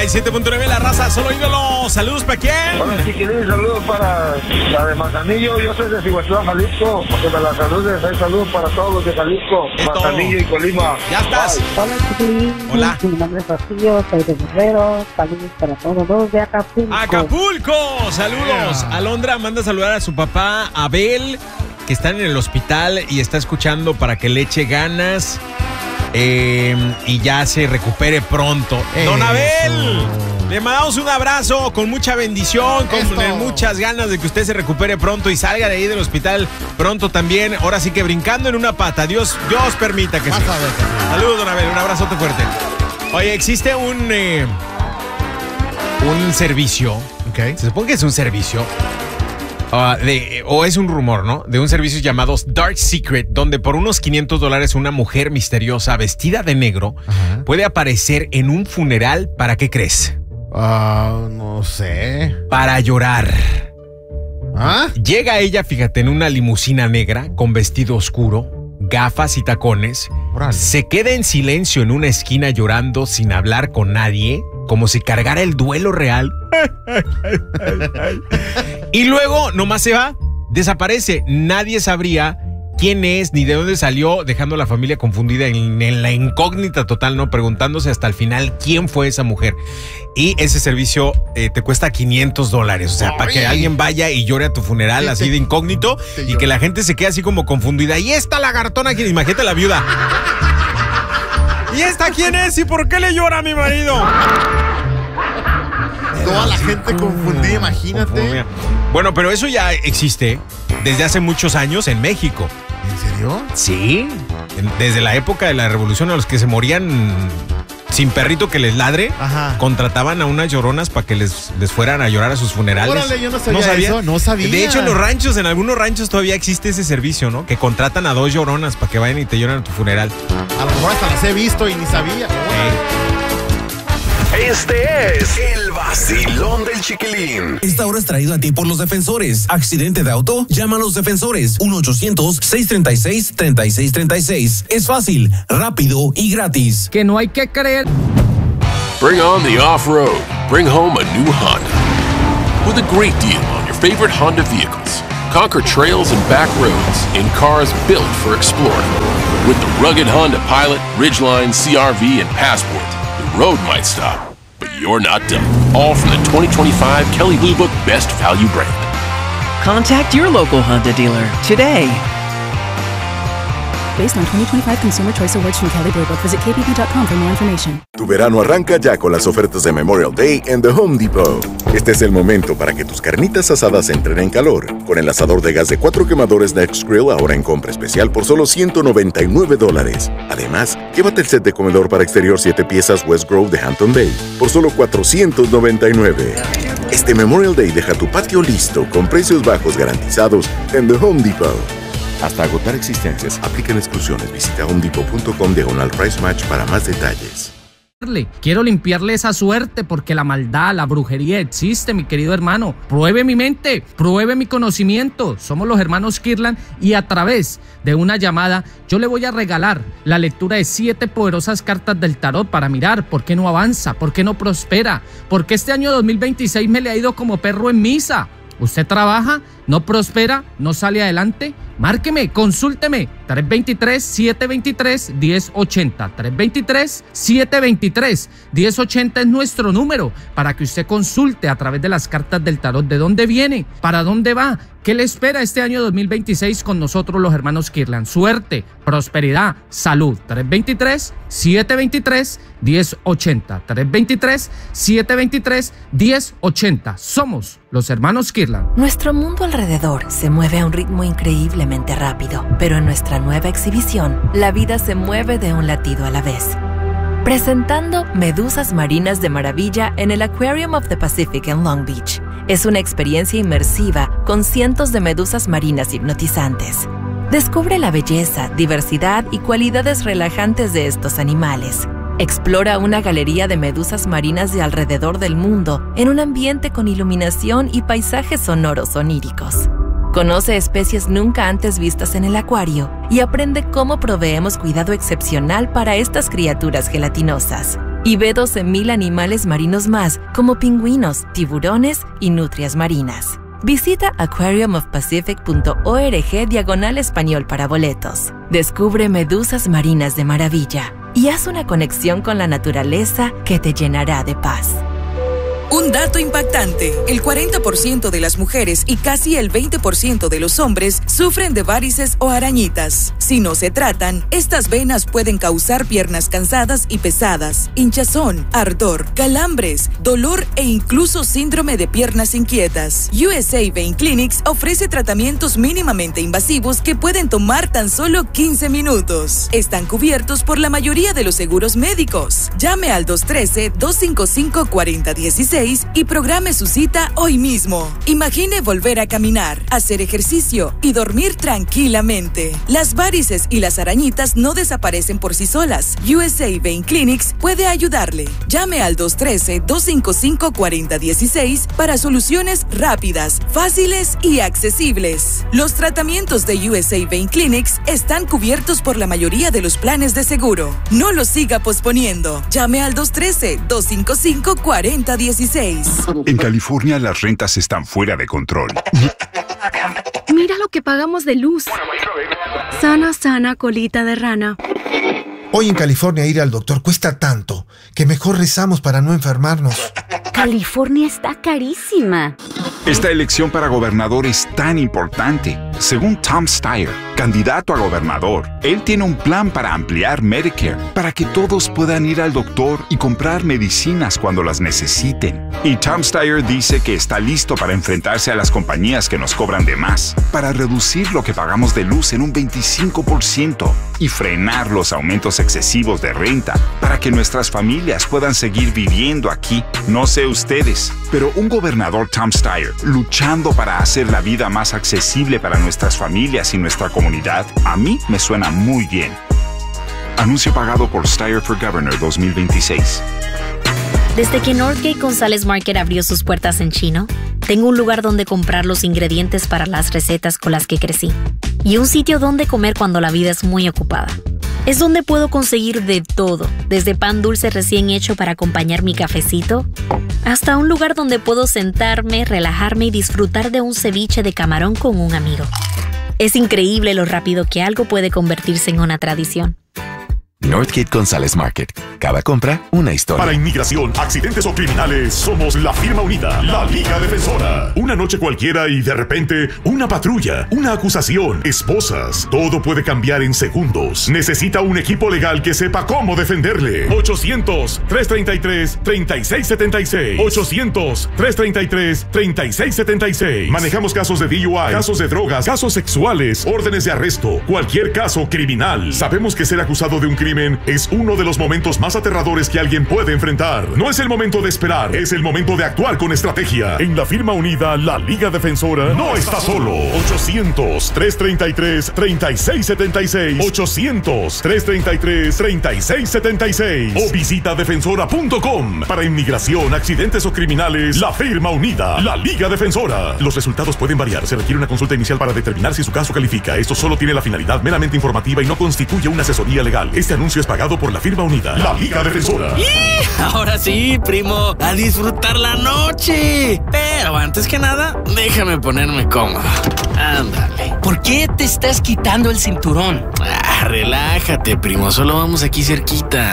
97.9 La Raza, solo ídolo. Saludos para quién. Hola, chiquilín, saludos para la de Manzanillo. Yo soy de Cihuatlán, Jalisco. Porque me la saludes. Hay saludos para todos los de Jalisco, Manzanillo y Colima. Ya estás. Hola, chiquilín. Hola. Mi nombre es Rocío, soy de Guerrero. Saludos para todos los de Acapulco. Acapulco, saludos. Alondra manda a saludar a su papá Abel, que está en el hospital y está escuchando para que le eche ganas y ya se recupere pronto. Don Abel, le mandamos un abrazo con mucha bendición, con muchas ganas de que usted se recupere pronto y salga de ahí del hospital pronto también. Ahora sí que brincando en una pata. Dios permita que sí. Saludos, don Abel, un abrazote fuerte. Oye, existe un servicio. Okay. Se supone que es un servicio. O es un rumor, ¿no? De un servicio llamado Dark Secret, donde por unos $500 una mujer misteriosa vestida de negro puede aparecer en un funeral. ¿Para qué crees? No sé. Para llorar. ¿Ah? Llega ella, fíjate, en una limusina negra con vestido oscuro, gafas y tacones. Órale. Se queda en silencio en una esquina llorando sin hablar con nadie, como si cargara el duelo real. Y luego nomás se va, desaparece. Nadie sabría quién es ni de dónde salió, dejando a la familia confundida en la incógnita total, ¿no? Preguntándose hasta el final quién fue esa mujer. Y ese servicio te cuesta $500. O sea, para que alguien vaya y llore a tu funeral así de incógnito y que la gente se quede así como confundida. Y esta lagartona, imagínate la viuda. ¿Y esta quién es? ¿Y por qué le llora a mi marido? Toda la gente confundida, imagínate. Bueno, pero eso ya existe desde hace muchos años en México. ¿En serio? Sí. Desde la época de la Revolución, a los que se morían sin perrito que les ladre, contrataban a unas lloronas para que les fueran a llorar a sus funerales. Órale, yo no sabía eso, no sabía. De hecho, en algunos ranchos todavía existe ese servicio, ¿no? Que contratan a 2 lloronas para que vayan y te lloran a tu funeral. A lo mejor hasta las he visto y ni sabía. Este es el vacilón del Chiquilín. Esta hora es traído a ti por Los Defensores. ¿Accidente de auto? Llama a Los Defensores. 1-800-636-3636. Es fácil, rápido y gratis. Que no hay que creer. Bring on the off-road. Bring home a new Honda. With a great deal on your favorite Honda vehicles. Conquer trails and back roads in cars built for exploring. With the rugged Honda Pilot, Ridgeline, CR-V, and Passport, the road might stop, but you're not done. All from the 2025 Kelley Blue Book Best Value brand. Contact your local Honda dealer today. Based on 2025 Consumer Choice Awards from Kelley Blue Book, visit kbb.com for more information. Tu verano arranca ya con las ofertas de Memorial Day en The Home Depot. Este es el momento para que tus carnitas asadas entren en calor. Con el asador de gas de 4 quemadores Next Grill ahora en compra especial por solo $199. Además, llévate el set de comedor para exterior 7 piezas West Grove de Hampton Bay por solo $499. Este Memorial Day deja tu patio listo con precios bajos garantizados en The Home Depot. Hasta agotar existencias. Aplican exclusiones. Visita homedepot.com/price match para más detalles. Quiero limpiarle esa suerte porque la maldad, la brujería existe, mi querido hermano. Pruebe mi mente, pruebe mi conocimiento. Somos los hermanos Kirlan y a través de una llamada yo le voy a regalar la lectura de 7 poderosas cartas del tarot para mirar por qué no avanza, por qué no prospera, por qué este año 2026 me le ha ido como perro en misa. ¿Usted trabaja, no prospera, no sale adelante? Márqueme, consúlteme. 323-723-1080. 323-723-1080 es nuestro número para que usted consulte a través de las cartas del tarot de dónde viene, para dónde va, qué le espera este año 2026 con nosotros los hermanos Kirlan. Suerte, prosperidad, salud. 323-723-1080. 323-723-1080. Somos los hermanos Kirlan. Nuestro mundo alrededor se mueve a un ritmo increíblemente rápido, pero en nuestra nueva exhibición, la vida se mueve de un latido a la vez. Presentando Medusas Marinas de Maravilla en el Aquarium of the Pacific en Long Beach. Es una experiencia inmersiva con cientos de medusas marinas hipnotizantes. Descubre la belleza, diversidad y cualidades relajantes de estos animales. Explora una galería de medusas marinas de alrededor del mundo en un ambiente con iluminación y paisajes sonoros oníricos. Conoce especies nunca antes vistas en el acuario y aprende cómo proveemos cuidado excepcional para estas criaturas gelatinosas. y ve 12,000 animales marinos más, como pingüinos, tiburones y nutrias marinas. Visita aquariumofpacific.org/español para boletos. Descubre medusas marinas de maravilla y haz una conexión con la naturaleza que te llenará de paz. Un dato impactante: el 40% de las mujeres y casi el 20% de los hombres sufren de varices o arañitas. Si no se tratan, estas venas pueden causar piernas cansadas y pesadas, hinchazón, ardor, calambres, dolor e incluso síndrome de piernas inquietas. USA Vein Clinics ofrece tratamientos mínimamente invasivos que pueden tomar tan solo 15 minutos. Están cubiertos por la mayoría de los seguros médicos. Llame al 213-255-4016 y programe su cita hoy mismo. Imagine volver a caminar, hacer ejercicio y dormir tranquilamente. Las varices y las arañitas no desaparecen por sí solas. USA Vein Clinics puede ayudarle. Llame al 213-255-4016 para soluciones rápidas, fáciles y accesibles. Los tratamientos de USA Vein Clinics están cubiertos por la mayoría de los planes de seguro. No los siga posponiendo. Llame al 213-255-4016. En California las rentas están fuera de control. Mira lo que pagamos de luz. Sana, sana, colita de rana. Hoy en California ir al doctor cuesta tanto que mejor rezamos para no enfermarnos. California está carísima. Esta elección para gobernador es tan importante. Según Tom Steyer, candidato a gobernador, él tiene un plan para ampliar Medicare, para que todos puedan ir al doctor y comprar medicinas cuando las necesiten. Y Tom Steyer dice que está listo para enfrentarse a las compañías que nos cobran de más, para reducir lo que pagamos de luz en un 25% y frenar los aumentos excesivos de renta, para que nuestras familias puedan seguir viviendo aquí. No sé ustedes, pero un gobernador Tom Steyer luchando para hacer la vida más accesible para nuestras familias y nuestra comunidad, a mí me suena muy bien. Anuncio pagado por Steyer for Governor 2026. Desde que Northgate González Market abrió sus puertas en Chino, tengo un lugar donde comprar los ingredientes para las recetas con las que crecí y un sitio donde comer cuando la vida es muy ocupada. Es donde puedo conseguir de todo, desde pan dulce recién hecho para acompañar mi cafecito, hasta un lugar donde puedo sentarme, relajarme y disfrutar de un ceviche de camarón con un amigo. Es increíble lo rápido que algo puede convertirse en una tradición. Northgate González Market. Cada compra, una historia. Para inmigración, accidentes o criminales, somos la firma unida, la Liga Defensora. Una noche cualquiera y de repente, una patrulla, una acusación, esposas. Todo puede cambiar en segundos. Necesita un equipo legal que sepa cómo defenderle. 800-333-3676. 800-333-3676. Manejamos casos de DUI, casos de drogas, casos sexuales, órdenes de arresto, cualquier caso criminal. Sabemos que ser acusado de un crimen es uno de los momentos más aterradores que alguien puede enfrentar. No es el momento de esperar, es el momento de actuar con estrategia. En la firma unida, la Liga Defensora no está solo. 800-333-3676. 800-333-3676. O visita defensora.com. Para inmigración, accidentes o criminales, la firma unida, la Liga Defensora. Los resultados pueden variar. Se requiere una consulta inicial para determinar si su caso califica. Esto solo tiene la finalidad meramente informativa y no constituye una asesoría legal. Este anuncio es pagado por la firma unida, la Liga Defensora. Ahora sí, primo, a disfrutar la noche. Pero antes que nada, déjame ponerme cómodo. Ándale. ¿Por qué te estás quitando el cinturón? Relájate, primo, solo vamos aquí cerquita.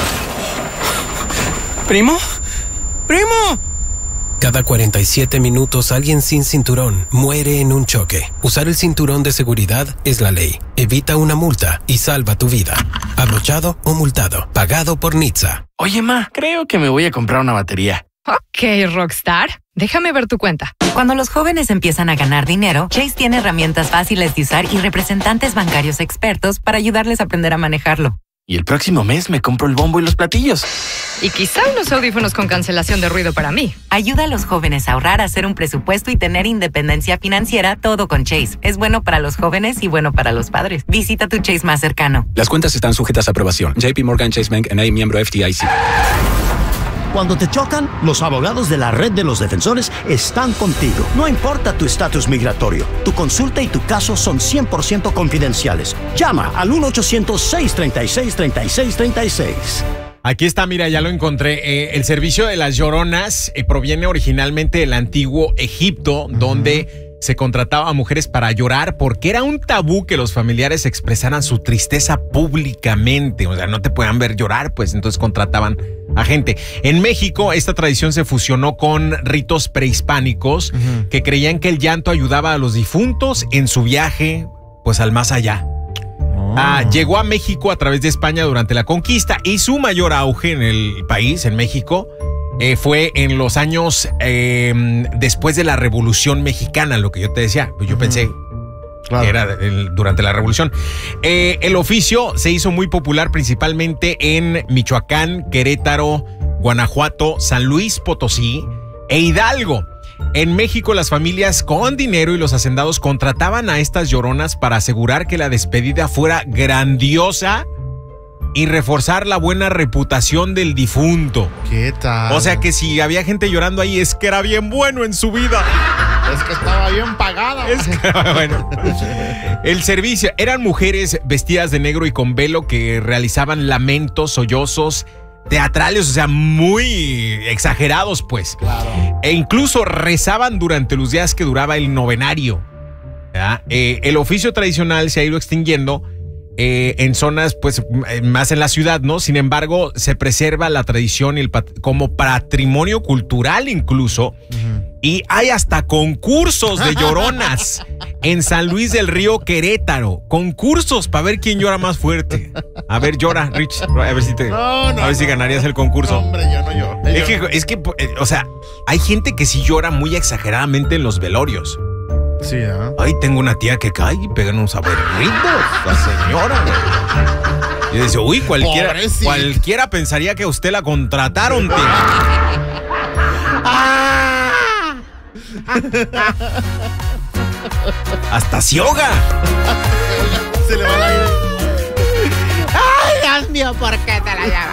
¿Primo? ¡Primo! Cada 47 minutos alguien sin cinturón muere en un choque. Usar el cinturón de seguridad es la ley. Evita una multa y salva tu vida. Abrochado o multado. Pagado por NHTSA. Oye, ma, creo que me voy a comprar una batería. Ok, Rockstar. Déjame ver tu cuenta. Cuando los jóvenes empiezan a ganar dinero, Chase tiene herramientas fáciles de usar y representantes bancarios expertos para ayudarles a aprender a manejarlo. Y el próximo mes me compro el bombo y los platillos. Y quizá unos audífonos con cancelación de ruido para mí. Ayuda a los jóvenes a ahorrar, a hacer un presupuesto y tener independencia financiera, todo con Chase. Es bueno para los jóvenes y bueno para los padres. Visita tu Chase más cercano. Las cuentas están sujetas a aprobación. JP Morgan Chase Bank N.A. miembro FDIC. Cuando te chocan, los abogados de la Red de los Defensores están contigo. No importa tu estatus migratorio, tu consulta y tu caso son 100% confidenciales. Llama al 1-800-636-3636. Aquí está, mira, ya lo encontré. El servicio de las lloronas proviene originalmente del antiguo Egipto, donde se contrataba a mujeres para llorar porque era un tabú que los familiares expresaran su tristeza públicamente. O sea, no te puedan ver llorar, pues entonces contrataban a gente. En México, esta tradición se fusionó con ritos prehispánicos que creían que el llanto ayudaba a los difuntos en su viaje, pues al más allá. Llegó a México a través de España durante la conquista y su mayor auge en el país, en México, fue en los años después de la Revolución Mexicana, lo que yo te decía. Yo pensé que era durante la Revolución. El oficio se hizo muy popular principalmente en Michoacán, Querétaro, Guanajuato, San Luis Potosí e Hidalgo. En México, las familias con dinero y los hacendados contrataban a estas lloronas para asegurar que la despedida fuera grandiosa y reforzar la buena reputación del difunto. ¿Qué tal? O sea que si había gente llorando ahí es que era bien bueno en su vida. Es que estaba bien pagada. Bueno, el servicio eran mujeres vestidas de negro y con velo que realizaban lamentos, sollozos teatrales, o sea, muy exagerados, pues. Claro. E incluso rezaban durante los días que duraba el novenario. El oficio tradicional se ha ido extinguiendo en zonas, pues, más en la ciudad, ¿no? Sin embargo, se preserva la tradición y como patrimonio cultural incluso. Y hay hasta concursos de lloronas en San Luis del Río, Querétaro. Concursos para ver quién llora más fuerte. A ver, llora, Rich. A ver si ganarías el concurso. No, hombre, yo no lloro. Es que, o sea, hay gente que sí llora muy exageradamente en los velorios. Sí, Ay, tengo una tía que cae y pegan unos aberritos. La señora. Y dice, uy, cualquiera pensaría que a usted la contrataron, tía. Hasta se ahoga. Se le va el aire. Ay, Dios mío, ¿por qué te la llevas?